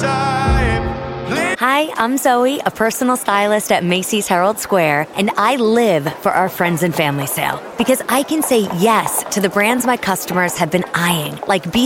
Hi, I'm Zoe, a personal stylist at Macy's Herald Square, and I live for our friends and family sale because I can say yes to the brands my customers have been eyeing, like